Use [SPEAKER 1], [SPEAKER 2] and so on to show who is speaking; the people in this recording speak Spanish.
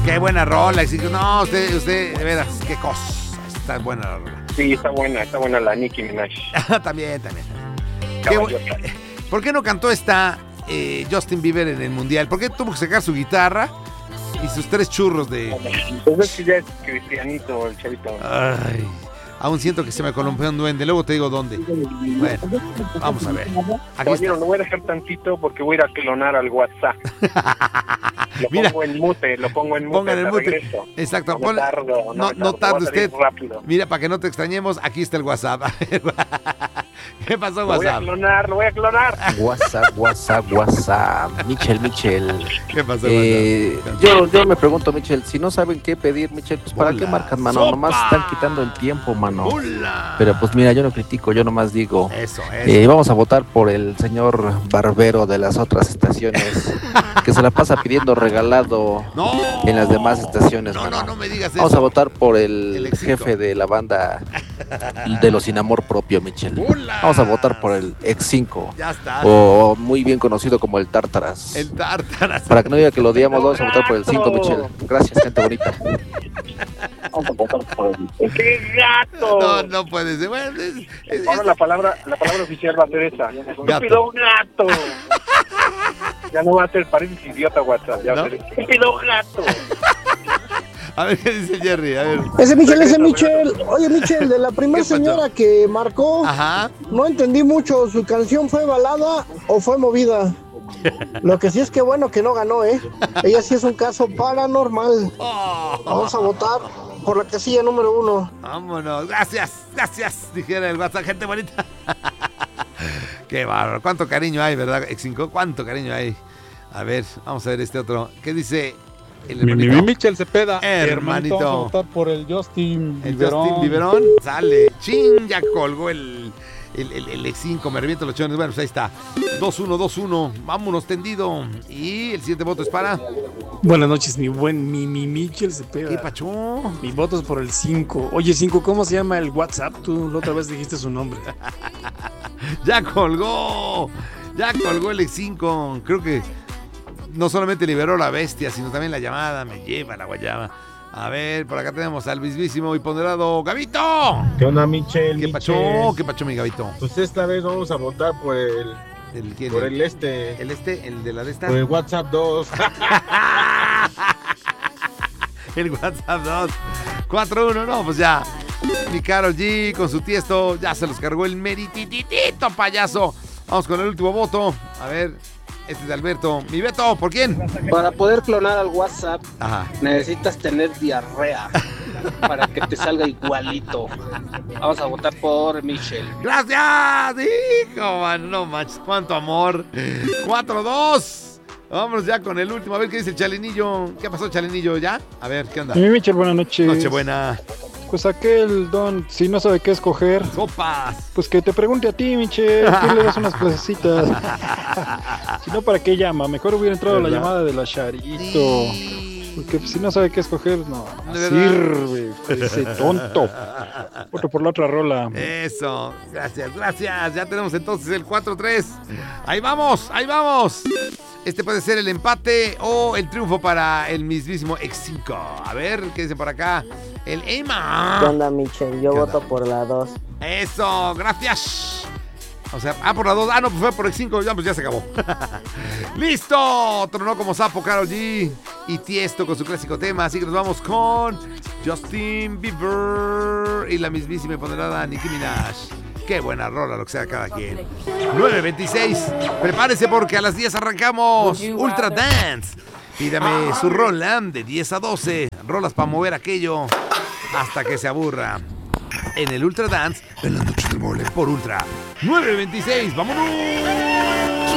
[SPEAKER 1] Qué buena rola. No, usted, de veras, qué cosa. Está buena la rola.
[SPEAKER 2] Sí, está buena la Nicki Minaj.
[SPEAKER 1] También. ¿Por qué no cantó esta Justin Bieber en el Mundial? ¿Por qué tuvo que sacar su guitarra y sus 3 churros de...
[SPEAKER 2] Pues es que ya es cristianito el chavito.
[SPEAKER 1] Ay, aún siento que se me columpió un duende. Luego te digo dónde. Bueno, vamos a ver. Aquí
[SPEAKER 2] Oye, lo voy a dejar tantito porque voy a ir a clonar al WhatsApp. Pongo en mute.
[SPEAKER 1] Pongan el mute.
[SPEAKER 2] Regreso.
[SPEAKER 1] Exacto.
[SPEAKER 2] No
[SPEAKER 1] tarde usted.
[SPEAKER 2] Rápido.
[SPEAKER 1] Mira, para que no te extrañemos, aquí está el WhatsApp. ¿Qué pasó, WhatsApp?
[SPEAKER 2] Lo voy a clonar.
[SPEAKER 3] WhatsApp. Michel.
[SPEAKER 1] ¿Qué pasó, WhatsApp?
[SPEAKER 3] Yo me pregunto, Michel, si no saben qué pedir, Michel, pues ¿para qué marcan, mano?
[SPEAKER 1] ¡Sopa!
[SPEAKER 3] Nomás están quitando el tiempo, mano.
[SPEAKER 1] ¡Hola!
[SPEAKER 3] Pero pues mira, yo no critico, yo nomás digo.
[SPEAKER 1] Eso.
[SPEAKER 3] Vamos a votar por el señor barbero de las otras estaciones, que se la pasa pidiendo regalado en las demás estaciones, mano.
[SPEAKER 1] No me digas eso.
[SPEAKER 3] Vamos a votar por el jefe de la banda de los Sin Amor Propio, Michel.
[SPEAKER 1] ¡Hola!
[SPEAKER 3] Vamos a votar por el X5.
[SPEAKER 1] Ya está.
[SPEAKER 3] O muy bien conocido como el Tártaras.
[SPEAKER 1] El Tártaras.
[SPEAKER 3] Para que no diga que lo odiamos, vamos a votar por el 5, Michel. Gracias, gente bonita.
[SPEAKER 2] Vamos a votar por el... ¡Qué gato!
[SPEAKER 1] No puede ser. Bueno,
[SPEAKER 2] Ahora la palabra oficial va a ser esa. ¡Estúpido gato! Ya no va a ser, pareces idiota, WhatsApp. Ya va a ser ¡estúpido gato!
[SPEAKER 1] A ver, ¿qué dice Jerry? A ver.
[SPEAKER 4] Ese Michel. Oye, Michel, de la primera señora que marcó,
[SPEAKER 1] Ajá.
[SPEAKER 4] no entendí mucho. ¿Su canción fue balada o fue movida? Lo que sí es que bueno que no ganó, ¿eh? Ella sí es un caso paranormal. Vamos a votar por la casilla número 1.
[SPEAKER 1] Vámonos. Gracias. Dijera el WhatsApp, gente bonita. Qué bárbaro. Cuánto cariño hay, ¿verdad? X5, cuánto cariño hay. A ver, vamos a ver este otro. ¿Qué dice el hermanito?
[SPEAKER 5] Michel Cepeda.
[SPEAKER 1] Hermanito.
[SPEAKER 5] Vamos a votar por el Justin
[SPEAKER 1] Biberón. Justin Biberón. Sale. Chin, ya colgó el X5. Me reviento los chones. Bueno, pues ahí está. 2-1. Vámonos tendido. Y el siguiente voto es para...
[SPEAKER 5] Buenas noches, mi buen Michel Cepeda.
[SPEAKER 1] ¿Qué pacho?
[SPEAKER 5] Mi voto es por el 5. Oye, 5, ¿cómo se llama el WhatsApp? Tú la otra vez dijiste su nombre.
[SPEAKER 1] Ya colgó el X5. Creo que no solamente liberó la bestia, sino también la llamada. Me lleva la guayaba. A ver, por acá tenemos al mismísimo y ponderado Gabito.
[SPEAKER 6] ¿Qué onda, Michel?
[SPEAKER 1] ¿Qué pacho, mi Gabito?
[SPEAKER 6] Pues esta vez vamos a votar por el
[SPEAKER 1] ¿El de la de esta?
[SPEAKER 6] Por el WhatsApp 2.
[SPEAKER 1] El WhatsApp 2. 4-1, no, pues ya. Mi Karol G con su Tiesto, ya se los cargó el merititito payaso. Vamos con el último voto. A ver, este es de Alberto. Mi Beto, ¿por quién?
[SPEAKER 7] Para poder clonar al WhatsApp,
[SPEAKER 1] Ajá.
[SPEAKER 7] necesitas tener diarrea para que te salga igualito. Vamos a votar por Michel.
[SPEAKER 1] ¡Gracias! Hijo, man, no manches, cuánto amor. 4-2. Vámonos ya con el último. A ver qué dice el Chalinillo. ¿Qué pasó, Chalinillo? ¿Ya? A ver, ¿qué onda?
[SPEAKER 5] Mi Michel, buenas noches.
[SPEAKER 1] Nochebuena.
[SPEAKER 5] Pues aquel don, si no sabe qué escoger,
[SPEAKER 1] ¡sopas!
[SPEAKER 5] Pues que te pregunte a ti, Michel. Tú le das unas clasecitas. Si no, ¿para qué llama? Mejor hubiera entrado la llamada de la Charito. Sí. Porque si no sabe qué escoger, no sirve. Ese tonto. Voto por la otra rola.
[SPEAKER 1] Eso. Gracias. Ya tenemos entonces el 4-3. Ahí vamos. Este puede ser el empate o el triunfo para el mismísimo X5. A ver, ¿qué dice por acá? El Emma.
[SPEAKER 8] ¿Qué onda, Michel? Yo voto por la 2.
[SPEAKER 1] Eso, gracias. O sea, por la 2. No, pues fue por X5. Ya, pues ya se acabó. ¡Listo! Tronó como sapo Karol G y Tiesto con su clásico tema. Así que nos vamos con Justin Bieber y la mismísima y ponderada Nicki Minaj. Qué buena rola, lo que sea cada quien. 9:26. Prepárese porque a las 10 arrancamos Ultra Dance. Pídame su rola de 10 a 12. Rolas para mover aquello hasta que se aburra. En el Ultra Dance, en las noches del mole por Ultra. 9:26. ¡Vámonos!